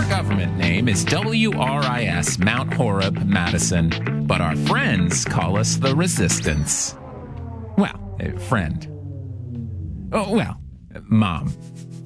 government name is WRIS Mount Horeb, Madison, but our friends call us the Resistance. Well, friend. Oh, well, Mom.